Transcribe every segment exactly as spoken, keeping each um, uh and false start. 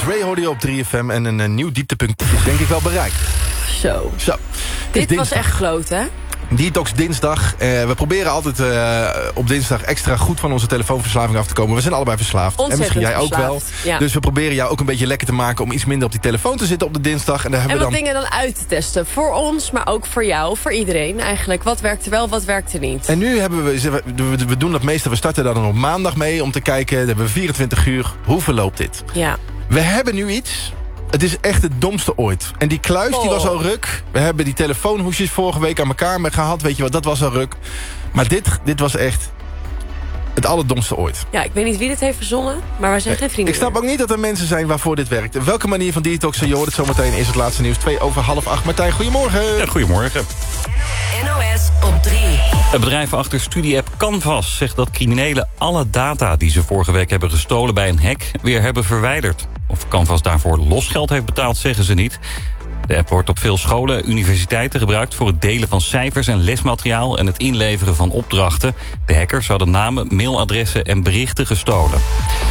Ray hoorde je op drie F M en een, een nieuw dieptepunt is denk ik wel bereikt. Zo. Zo. Dit was echt groot, hè? Detox dinsdag. Uh, we proberen altijd uh, op dinsdag extra goed van onze telefoonverslaving af te komen. We zijn allebei verslaafd. Ontzettend en misschien jij verslaafd. ook wel. Ja. Dus we proberen jou ook een beetje lekker te maken om iets minder op die telefoon te zitten op de dinsdag. En, daar hebben en wat we dan... dingen dan uit te testen. Voor ons, maar ook voor jou, voor iedereen eigenlijk. Wat werkte wel, wat werkte niet. En nu hebben we, we, we doen dat meestal, we starten daar dan op maandag mee om te kijken. Dan hebben we vierentwintig uur. Hoe verloopt dit? Ja. We hebben nu iets. Het is echt het domste ooit. En die kluis oh. die was al ruk. We hebben die telefoonhoesjes vorige week aan elkaar gehad. Weet je wat, dat was al ruk. Maar dit, dit was echt het allerdomste ooit. Ja, ik weet niet wie dit heeft verzonnen, maar wij zijn Nee, geen vrienden Ik snap meer. ook niet dat er mensen zijn waarvoor dit werkt. Op welke manier van detoxen? Je hoort het zometeen. Is het laatste nieuws. Twee over half acht. Martijn, goedemorgen. Ja, goedemorgen. N O S op drie. Het bedrijf achter studie-app Canvas zegt dat criminelen alle data die ze vorige week hebben gestolen bij een hack weer hebben verwijderd. Of Canvas daarvoor losgeld heeft betaald, zeggen ze niet. De app wordt op veel scholen en universiteiten gebruikt voor het delen van cijfers en lesmateriaal en het inleveren van opdrachten. De hackers hadden namen, mailadressen en berichten gestolen.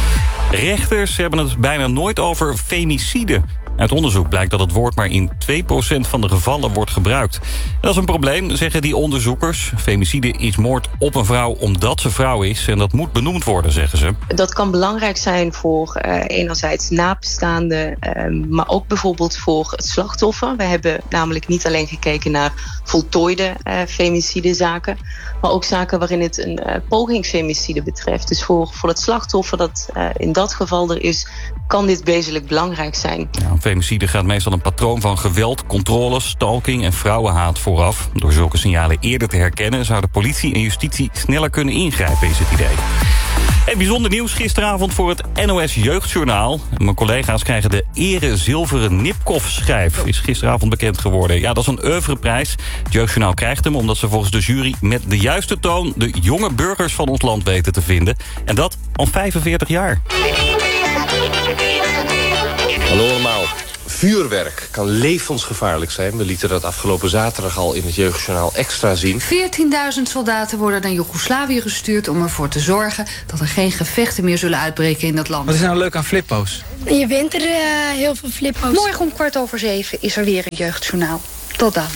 Rechters hebben het bijna nooit over femicide. Uit onderzoek blijkt dat het woord maar in twee procent van de gevallen wordt gebruikt. Dat is een probleem, zeggen die onderzoekers. Femicide is moord op een vrouw omdat ze vrouw is. En dat moet benoemd worden, zeggen ze. Dat kan belangrijk zijn voor uh, enerzijds nabestaanden, uh, maar ook bijvoorbeeld voor het slachtoffer. We hebben namelijk niet alleen gekeken naar voltooide uh, femicidezaken, maar ook zaken waarin het een uh, poging femicide betreft. Dus voor, voor het slachtoffer dat uh, in dat geval er is, kan dit wezenlijk belangrijk zijn. Ja, femicide gaat meestal een patroon van geweld, controle, stalking en vrouwenhaat vooraf. Door zulke signalen eerder te herkennen zou de politie en justitie sneller kunnen ingrijpen, is het idee. En bijzonder nieuws gisteravond voor het N O S Jeugdjournaal. Mijn collega's krijgen de ere zilveren Nipkoff-schijf. Is gisteravond bekend geworden. Ja, dat is een oeuvreprijs. Het Jeugdjournaal krijgt hem omdat ze volgens de jury met de juiste toon de jonge burgers van ons land weten te vinden. En dat al vijfenveertig jaar. Hallo allemaal. Vuurwerk kan levensgevaarlijk zijn. We lieten dat afgelopen zaterdag al in het Jeugdjournaal extra zien. veertienduizend soldaten worden naar Joegoslavië gestuurd om ervoor te zorgen dat er geen gevechten meer zullen uitbreken in dat land. Wat is nou leuk aan flippo's? Je wint er uh, heel veel flippo's. Morgen om kwart over zeven is er weer een Jeugdjournaal. Tot dan.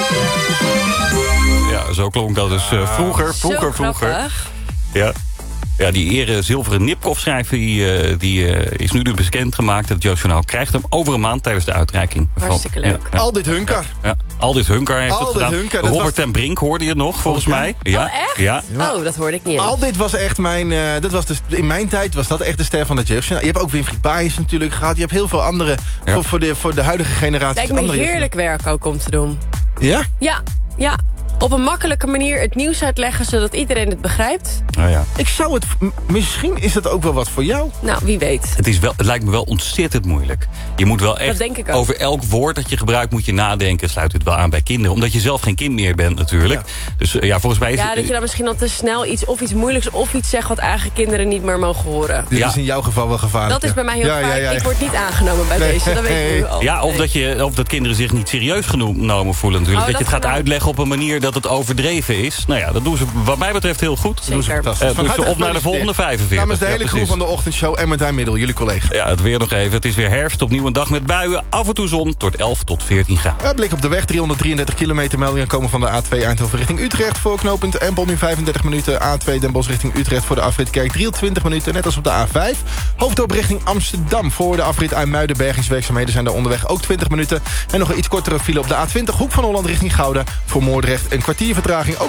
Ja, zo klonk dat dus uh, vroeger, vroeger, Zo vroeger. grappig. Ja. Ja, die ere zilveren Nipkoff-schijf die, uh, die uh, is nu dus bekendgemaakt. Het Jeugdjournaal krijgt hem over een maand tijdens de uitreiking. Hartstikke leuk. Ja, ja. Al dit hunker. Ja, Aldis Hunker heeft Aldis het gedaan. Hunker, dat Robert was... ten Brink hoorde je het nog, volgens oh, ja? mij. Ja. Oh, echt? Ja. Oh, dat hoorde ik niet. Al dit was echt mijn... Uh, dat was dus, in mijn tijd was dat echt de ster van het Jeugdjournaal. Je hebt ook Winfried Baaiens natuurlijk gehad. Je hebt heel veel andere... Ja. Voor, voor, de, voor de huidige generatie. Lijkt me heerlijk werk ook om te doen. Ja? Ja, ja. Op een makkelijke manier het nieuws uitleggen zodat iedereen het begrijpt. Oh, ja. Ik zou het... Misschien is dat ook wel wat voor jou. Nou, wie weet. Het, is wel, het lijkt me wel ontzettend moeilijk. Je moet wel echt denk ik ook. over elk woord dat je gebruikt moet je nadenken. Sluit het wel aan bij kinderen. Omdat je zelf geen kind meer bent natuurlijk. Ja. Dus uh, ja, volgens mij is Ja, het... dat je dan misschien al te snel iets of iets moeilijks of iets zegt wat eigen kinderen niet meer mogen horen. Dit Ja. is in jouw geval wel gevaarlijk. Dat is bij mij heel ja, vaak. ja, ja, ja. Ik word niet aangenomen bij Nee. deze. Dat weet ik nu al. Ja, of Nee. dat, je, of dat kinderen zich niet serieus genomen voelen natuurlijk. Oh, dat je het dat gaat kan ook. uitleggen op een manier dat het overdreven is. Nou ja, dat doen ze wat mij betreft heel goed. Zeker. Doen ze fantastisch. Uh, Van dus harte op naar de volgende vijfenveertig. Namens de hele Ja, crew precies. van de ochtendshow en Martijn Middel, jullie collega. Ja, het weer nog even. Het is weer herfst. Opnieuw een dag met buien. Af en toe zon. Tot elf tot veertien graden. Ja, blik op de weg, driehonderddrieëndertig kilometer meldingen komen van de A twee Eindhoven richting Utrecht. Voor knooppunt Empel nu vijfendertig minuten. A twee Den Bosch richting Utrecht voor de afrit Kerk drieëntwintig minuten. Net als op de A vijf. Hoofddorp richting Amsterdam. Voor de afrit IJmuiden bergingswerkzaamheden zijn er onderweg ook twintig minuten. En nog een iets kortere file op de A twintig. Hoek van Holland richting Gouda. Voor Moordrecht een kwartier vertraging. Ook